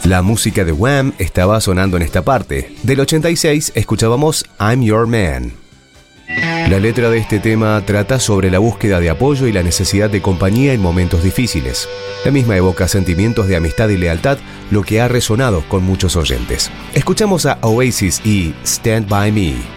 La música de Wham estaba sonando en esta parte. Del 86 escuchábamos I'm Your Man. La letra de este tema trata sobre la búsqueda de apoyo y la necesidad de compañía en momentos difíciles. La misma evoca sentimientos de amistad y lealtad, lo que ha resonado con muchos oyentes. Escuchamos a Oasis y Stand By Me.